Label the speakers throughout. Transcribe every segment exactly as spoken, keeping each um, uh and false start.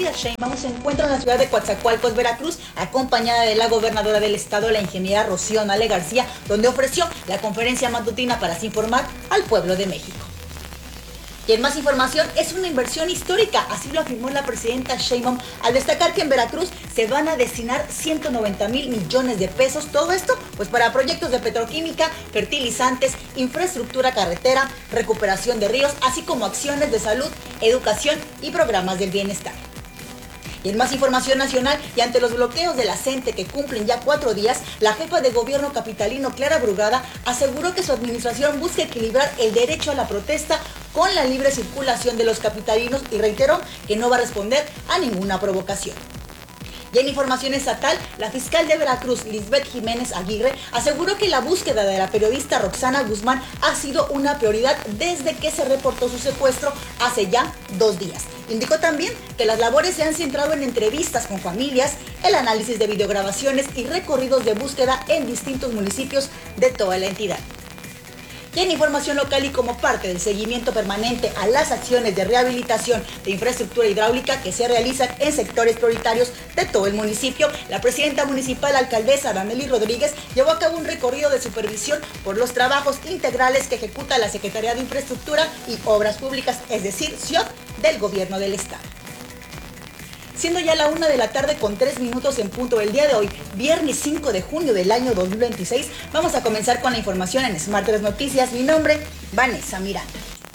Speaker 1: Claudia Sheinbaum se encuentra en la ciudad de Coatzacoalcos, Veracruz, acompañada de la gobernadora del estado, la ingeniera Rocío Nale García, donde ofreció la conferencia matutina para así informar al pueblo de México. Y en más información, es una inversión histórica, así lo afirmó la presidenta Sheinbaum, al destacar que en Veracruz se van a destinar ciento noventa mil millones de pesos, todo esto pues para proyectos de petroquímica, fertilizantes, infraestructura carretera, recuperación de ríos, así como acciones de salud, educación y programas del bienestar. Y en más información nacional, y ante los bloqueos de la CENTE que cumplen ya cuatro días, la jefa de gobierno capitalino, Clara Brugada, aseguró que su administración busca equilibrar el derecho a la protesta con la libre circulación de los capitalinos y reiteró que no va a responder a ninguna provocación. Y en información estatal, la fiscal de Veracruz, Lisbeth Jiménez Aguirre, aseguró que la búsqueda de la periodista Roxana Guzmán ha sido una prioridad desde que se reportó su secuestro hace ya dos días. Indicó también que las labores se han centrado en entrevistas con familias, el análisis de videograbaciones y recorridos de búsqueda en distintos municipios de toda la entidad. Y en información local y como parte del seguimiento permanente a las acciones de rehabilitación de infraestructura hidráulica que se realizan en sectores prioritarios de todo el municipio, la presidenta municipal alcaldesa Danely Rodríguez llevó a cabo un recorrido de supervisión por los trabajos integrales que ejecuta la Secretaría de Infraestructura y Obras Públicas, es decir, C I O P, del Gobierno del Estado. Siendo ya la una de la tarde con tres minutos en punto del día de hoy, viernes cinco de junio del año dos mil veintiséis, vamos a comenzar con la información en Smart tres Noticias. Mi nombre, Vanessa Miranda.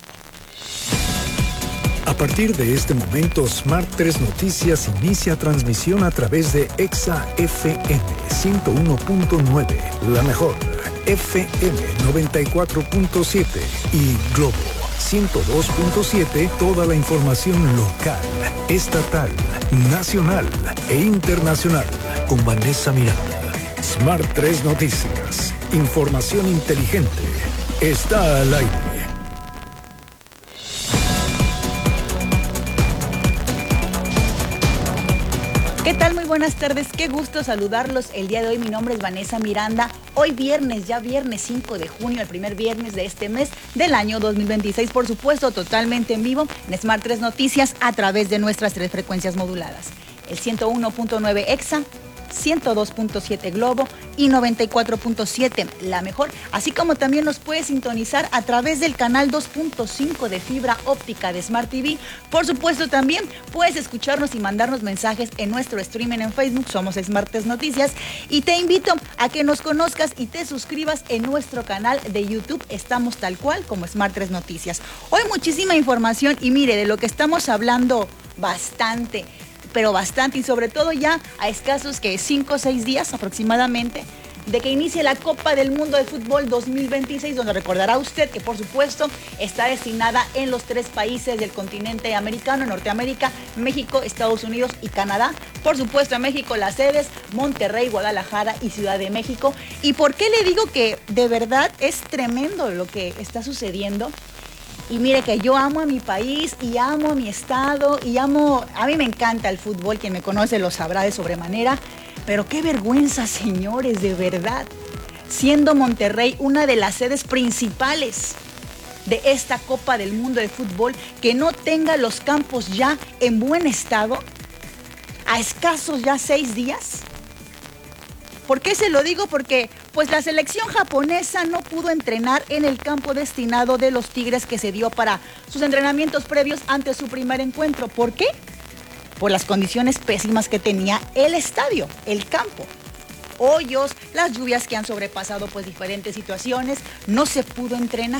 Speaker 2: A partir de este momento, Smart tres Noticias inicia transmisión a través de Exa F M ciento uno punto nueve, la mejor, F M noventa y cuatro punto siete y Globo ciento dos punto siete, toda la información local, estatal, nacional e internacional con Vanessa Miranda. Smart tres Noticias, información inteligente, está al aire.
Speaker 1: ¿Qué tal? Muy buenas tardes, qué gusto saludarlos el día de hoy. Mi nombre es Vanessa Miranda. Hoy viernes, ya viernes cinco de junio, el primer viernes de este mes del año dos mil veintiséis, por supuesto, totalmente en vivo en Smart tres Noticias a través de nuestras tres frecuencias moduladas. El ciento uno punto nueve Exa, ciento dos punto siete Globo y noventa y cuatro punto siete La Mejor, así como también nos puedes sintonizar a través del canal dos punto cinco de fibra óptica de Smart T V. Por supuesto, también puedes escucharnos y mandarnos mensajes en nuestro streaming en Facebook, somos Smart tres Noticias, y te invito a que nos conozcas y te suscribas en nuestro canal de YouTube, estamos tal cual como Smart tres Noticias. Hoy muchísima información y mire, de lo que estamos hablando bastante, pero bastante, y sobre todo ya a escasos que cinco o seis días aproximadamente de que inicie la Copa del Mundo de Fútbol dos mil veintiséis, donde recordará usted que por supuesto está destinada en los tres países del continente americano, Norteamérica, México, Estados Unidos y Canadá. Por supuesto en México las sedes Monterrey, Guadalajara y Ciudad de México. ¿Y por qué le digo que de verdad es tremendo lo que está sucediendo? Y mire que yo amo a mi país y amo a mi estado y amo, a mí me encanta el fútbol, quien me conoce lo sabrá de sobremanera, pero qué vergüenza, señores, de verdad, siendo Monterrey una de las sedes principales de esta Copa del Mundo de Fútbol, que no tenga los campos ya en buen estado, a escasos ya seis días. ¿Por qué se lo digo? Porque pues la selección japonesa no pudo entrenar en el campo destinado de los Tigres que se dio para sus entrenamientos previos ante su primer encuentro. ¿Por qué? Por las condiciones pésimas que tenía el estadio, el campo. Hoyos, las lluvias que han sobrepasado pues diferentes situaciones, no se pudo entrenar.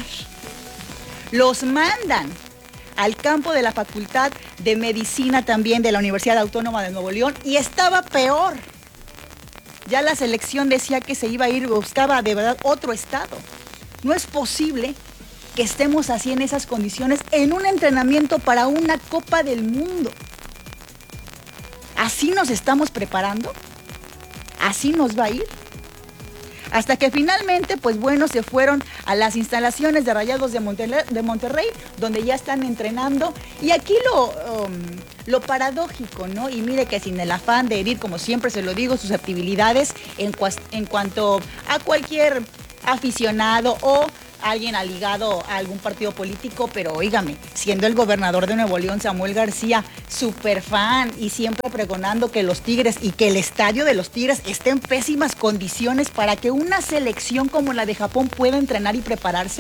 Speaker 1: Los mandan al campo de la Facultad de Medicina también de la Universidad Autónoma de Nuevo León y estaba peor. Ya la selección decía que se iba a ir, buscaba de verdad otro estado. No es posible que estemos así en esas condiciones en un entrenamiento para una Copa del Mundo. ¿Así nos estamos preparando? ¿Así nos va a ir? Hasta que finalmente, pues bueno, se fueron a las instalaciones de Rayados de Monterrey, de Monterrey donde ya están entrenando. Y aquí lo, um, lo paradójico, ¿no? Y mire que sin el afán de herir, como siempre se lo digo, susceptibilidades en, en cuanto a cualquier aficionado o alguien ligado a algún partido político, pero óigame, siendo el gobernador de Nuevo León, Samuel García, súper fan y siempre pregonando que los Tigres y que el estadio de los Tigres esté en pésimas condiciones para que una selección como la de Japón pueda entrenar y prepararse.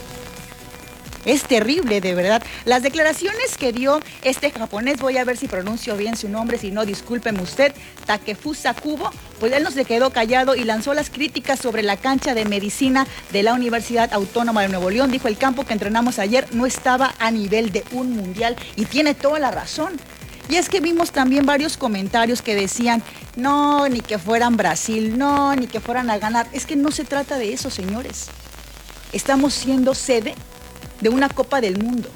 Speaker 1: Es terrible, de verdad. Las declaraciones que dio este japonés, voy a ver si pronuncio bien su nombre, si no, discúlpeme usted, Takefusa Kubo, pues él no se quedó callado y lanzó las críticas sobre la cancha de medicina de la Universidad Autónoma de Nuevo León. Dijo: el campo que entrenamos ayer no estaba a nivel de un mundial, y tiene toda la razón. Y es que vimos también varios comentarios que decían: no, ni que fueran Brasil, no, ni que fueran a ganar. Es que no se trata de eso, señores. Estamos siendo sede de una Copa del Mundo.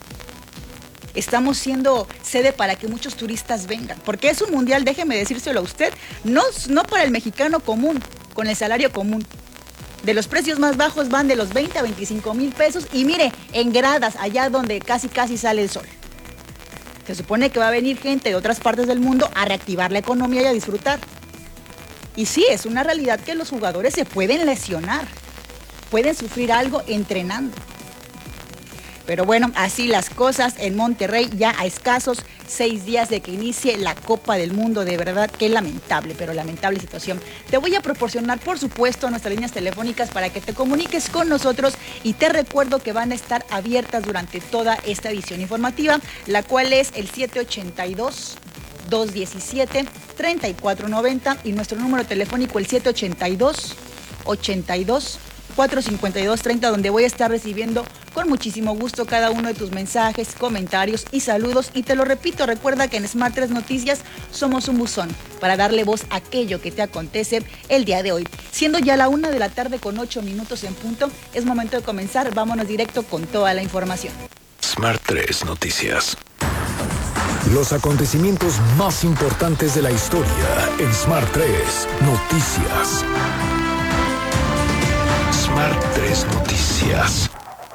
Speaker 1: Estamos siendo sede para que muchos turistas vengan, porque es un mundial, déjeme decírselo a usted, no, no para el mexicano común, con el salario común. De los precios más bajos van de los veinte a veinticinco mil pesos, y mire, en gradas, allá donde casi casi sale el sol. Se supone que va a venir gente de otras partes del mundo a reactivar la economía y a disfrutar. Y sí, es una realidad que los jugadores se pueden lesionar, pueden sufrir algo entrenando. Pero bueno, así las cosas en Monterrey, ya a escasos seis días de que inicie la Copa del Mundo. De verdad, qué lamentable, pero lamentable situación. Te voy a proporcionar, por supuesto, nuestras líneas telefónicas para que te comuniques con nosotros, y te recuerdo que van a estar abiertas durante toda esta edición informativa, la cual es el siete ocho dos, dos uno siete, tres cuatro nueve cero y nuestro número telefónico el siete ocho dos, ochenta y dos, cuatro cincuenta y dos treinta, donde voy a estar recibiendo con muchísimo gusto cada uno de tus mensajes, comentarios y saludos. Y te lo repito, recuerda que en Smart tres Noticias somos un buzón para darle voz a aquello que te acontece el día de hoy. Siendo ya la una de la tarde con ocho minutos en punto, es momento de comenzar. Vámonos directo con toda la información.
Speaker 2: Smart tres Noticias. Los acontecimientos más importantes de la historia en Smart tres Noticias. Smart tres Noticias.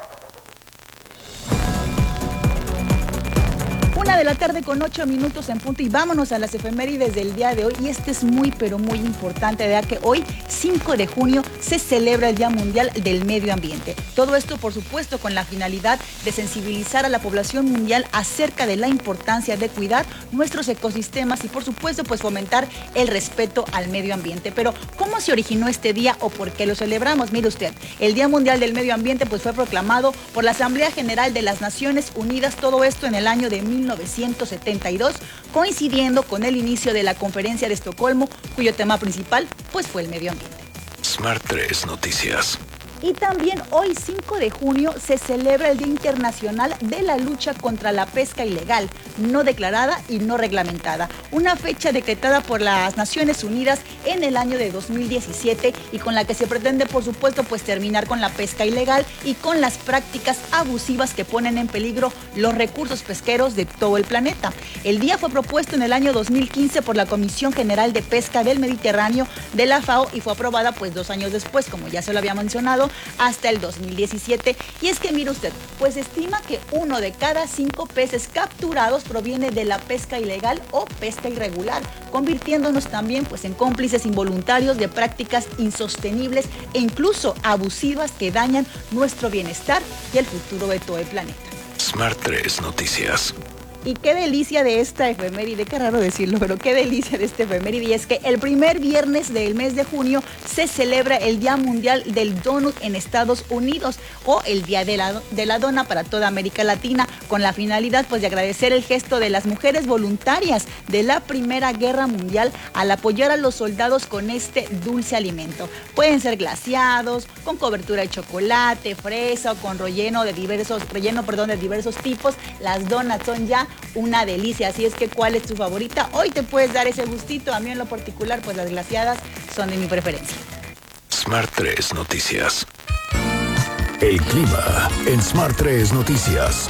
Speaker 1: Una de la tarde con ocho minutos en punto, y vámonos a las efemérides del día de hoy. Y este es muy pero muy importante, ya que hoy, cinco de junio, se celebra el Día Mundial del Medio Ambiente. Todo esto, por supuesto, con la finalidad de sensibilizar a la población mundial acerca de la importancia de cuidar nuestros ecosistemas y, por supuesto, pues fomentar el respeto al medio ambiente. Pero, ¿cómo se originó este día o por qué lo celebramos? Mire usted, el Día Mundial del Medio Ambiente pues fue proclamado por la Asamblea General de las Naciones Unidas, todo esto en el año de mil novecientos setenta y dos, coincidiendo con el inicio de la Conferencia de Estocolmo, cuyo tema principal pues fue el medio ambiente.
Speaker 2: Smart tres Noticias.
Speaker 1: Y también hoy, cinco de junio, se celebra el Día Internacional de la Lucha contra la Pesca Ilegal, no declarada y no reglamentada. Una fecha decretada por las Naciones Unidas en el año de dos mil diecisiete, y con la que se pretende, por supuesto, pues terminar con la pesca ilegal y con las prácticas abusivas que ponen en peligro los recursos pesqueros de todo el planeta. El día fue propuesto en el año dos mil quince por la Comisión General de Pesca del Mediterráneo de la FAO y fue aprobada pues dos años después, como ya se lo había mencionado, hasta el dos mil diecisiete. Y es que mire usted, pues estima que uno de cada cinco peces capturados proviene de la pesca ilegal o pesca irregular, convirtiéndonos también pues en cómplices involuntarios de prácticas insostenibles e incluso abusivas que dañan nuestro bienestar y el futuro de todo el planeta.
Speaker 2: Smart tres Noticias.
Speaker 1: Y qué delicia de esta efeméride, qué raro decirlo, pero qué delicia de esta efeméride, y es que el primer viernes del mes de junio se celebra el Día Mundial del Donut en Estados Unidos, o el Día de la, de la Dona para toda América Latina, con la finalidad pues de agradecer el gesto de las mujeres voluntarias de la Primera Guerra Mundial al apoyar a los soldados con este dulce alimento. Pueden ser glaseados, con cobertura de chocolate, fresa o con relleno de diversos, relleno, perdón, de diversos tipos. Las donuts son ya una delicia, así es que ¿cuál es tu favorita? Hoy te puedes dar ese gustito. A mí en lo particular pues las glaseadas son de mi preferencia.
Speaker 2: Smart tres Noticias. El clima en Smart tres Noticias.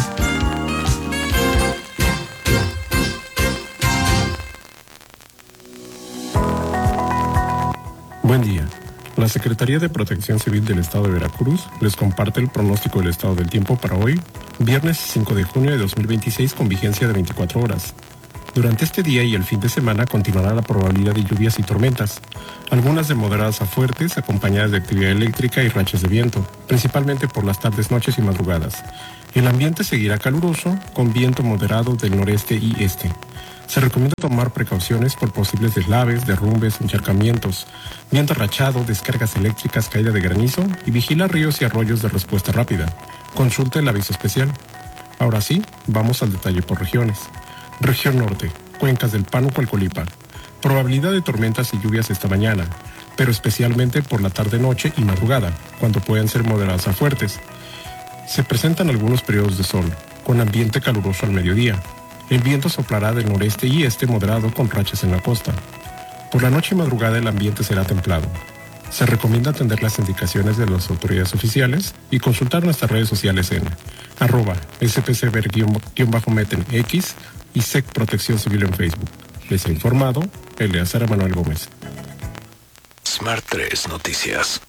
Speaker 3: Buen día. La Secretaría de Protección Civil del Estado de Veracruz les comparte el pronóstico del estado del tiempo para hoy, viernes cinco de junio de dos mil veintiséis, con vigencia de veinticuatro horas. Durante este día y el fin de semana continuará la probabilidad de lluvias y tormentas, algunas de moderadas a fuertes, acompañadas de actividad eléctrica y rachas de viento, principalmente por las tardes, noches y madrugadas. El ambiente seguirá caluroso, con viento moderado del noreste y este. Se recomienda tomar precauciones por posibles deslaves, derrumbes, encharcamientos, viento rachado, descargas eléctricas, caída de granizo y vigila ríos y arroyos de respuesta rápida. Consulte el aviso especial. Ahora sí, vamos al detalle por regiones. Región Norte, cuencas del Pánuco-Alcolipa. Probabilidad de tormentas y lluvias esta mañana, pero especialmente por la tarde-noche y madrugada, cuando pueden ser moderadas a fuertes. Se presentan algunos periodos de sol, con ambiente caluroso al mediodía. El viento soplará del noreste y este moderado con rachas en la costa. Por la noche y madrugada el ambiente será templado. Se recomienda atender las indicaciones de las autoridades oficiales y consultar nuestras redes sociales en arroba spcver-met en X y S E C Protección Civil en Facebook. Les ha informado Eleazar Manuel Gómez.
Speaker 2: Smart tres Noticias.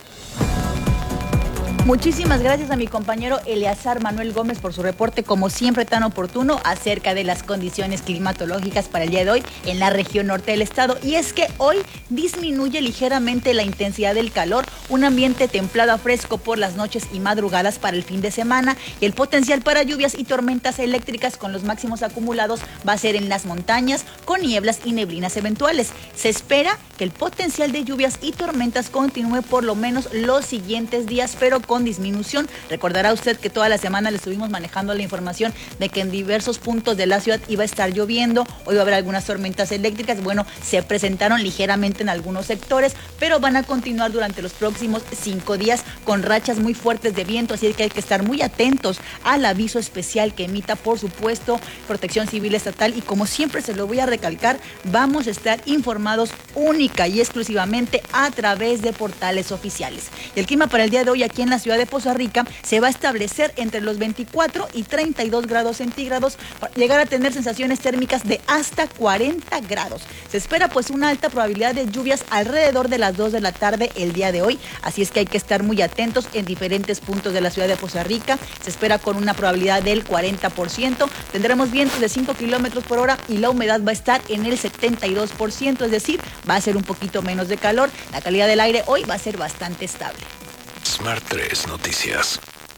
Speaker 1: Muchísimas gracias a mi compañero Eleazar Manuel Gómez por su reporte, como siempre tan oportuno, acerca de las condiciones climatológicas para el día de hoy en la región norte del estado. Y es que hoy disminuye ligeramente la intensidad del calor, un ambiente templado a fresco por las noches y madrugadas para el fin de semana, y el potencial para lluvias y tormentas eléctricas con los máximos acumulados va a ser en las montañas, con nieblas y neblinas eventuales. Se espera que el potencial de lluvias y tormentas continúe por lo menos los siguientes días, pero con con disminución. Recordará usted que toda la semana le estuvimos manejando la información de que en diversos puntos de la ciudad iba a estar lloviendo, hoy va a haber algunas tormentas eléctricas. Bueno, se presentaron ligeramente en algunos sectores, pero van a continuar durante los próximos cinco días con rachas muy fuertes de viento, así que hay que estar muy atentos al aviso especial que emita, por supuesto, Protección Civil Estatal, y como siempre se lo voy a recalcar, vamos a estar informados única y exclusivamente a través de portales oficiales. Y el clima para el día de hoy aquí en la ciudad de Poza Rica se va a establecer entre los veinticuatro y treinta y dos grados centígrados, para llegar a tener sensaciones térmicas de hasta cuarenta grados. Se espera pues una alta probabilidad de lluvias alrededor de las dos de la tarde el día de hoy, así es que hay que estar muy atentos en diferentes puntos de la ciudad de Poza Rica. Se espera con una probabilidad del cuarenta por ciento, tendremos vientos de cinco kilómetros por hora y la humedad va a estar en el setenta y dos por ciento, es decir, va a ser un poquito menos de calor. La calidad del aire hoy va a ser bastante estable.
Speaker 2: Smart tres Noticias.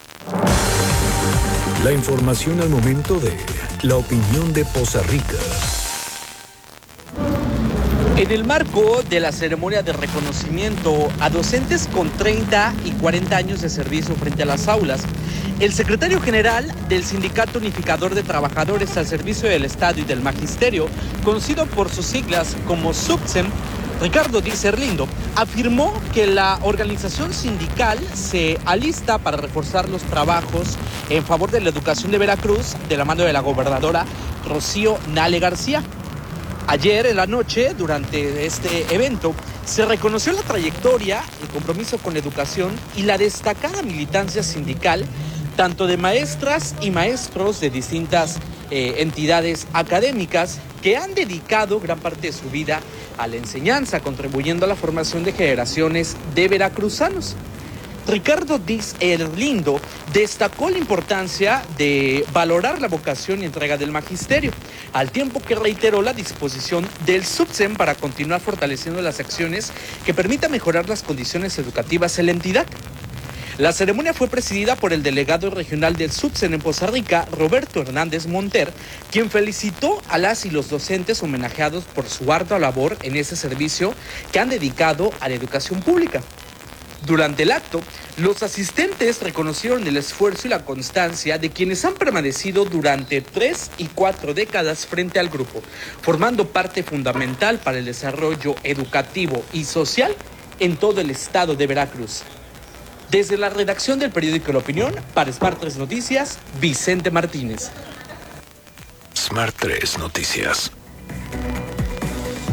Speaker 2: La información al momento de la opinión de Poza Rica.
Speaker 4: En el marco de la ceremonia de reconocimiento a docentes con treinta y cuarenta años de servicio frente a las aulas, el secretario general del Sindicato Unificador de Trabajadores al Servicio del Estado y del Magisterio, conocido por sus siglas como SUBSEM, Ricardo Díaz Erlindo, afirmó que la organización sindical se alista para reforzar los trabajos en favor de la educación de Veracruz de la mano de la gobernadora Rocío Nale García. Ayer en la noche, durante este evento, se reconoció la trayectoria, el compromiso con la educación y la destacada militancia sindical, tanto de maestras y maestros de distintas eh, entidades académicas que han dedicado gran parte de su vida a la enseñanza, contribuyendo a la formación de generaciones de veracruzanos. Ricardo Díaz Erlindo destacó la importancia de valorar la vocación y entrega del magisterio, al tiempo que reiteró la disposición del SUBSEM para continuar fortaleciendo las acciones que permitan mejorar las condiciones educativas en la entidad. La ceremonia fue presidida por el delegado regional del SUBSEM en Poza Rica, Roberto Hernández Monter, quien felicitó a las y los docentes homenajeados por su ardua labor en ese servicio que han dedicado a la educación pública. Durante el acto, los asistentes reconocieron el esfuerzo y la constancia de quienes han permanecido durante tres y cuatro décadas frente al grupo, formando parte fundamental para el desarrollo educativo y social en todo el estado de Veracruz. Desde la redacción del periódico La Opinión, para Smart tres Noticias, Vicente Martínez.
Speaker 2: Smart tres Noticias.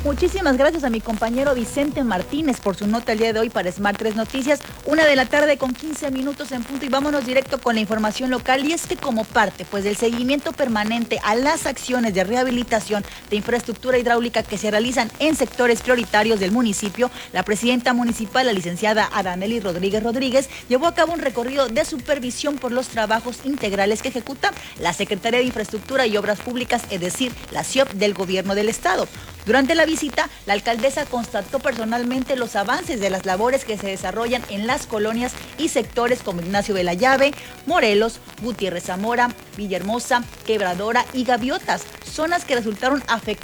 Speaker 1: Muchísimas gracias a mi compañero Vicente Martínez por su nota el día de hoy para Smart tres Noticias. Una de la tarde con quince minutos en punto y vámonos directo con la información local. Y es que como parte pues del seguimiento permanente a las acciones de rehabilitación de infraestructura hidráulica que se realizan en sectores prioritarios del municipio, la presidenta municipal, la licenciada Adanely Rodríguez Rodríguez, llevó a cabo un recorrido de supervisión por los trabajos integrales que ejecuta la Secretaría de Infraestructura y Obras Públicas, es decir, la S I O P del Gobierno del Estado. Durante la visita, la alcaldesa constató personalmente los avances de las labores que se desarrollan en las colonias y sectores como Ignacio de la Llave, Morelos, Gutiérrez Zamora, Villahermosa, Quebradora y Gaviotas, zonas que resultaron afectadas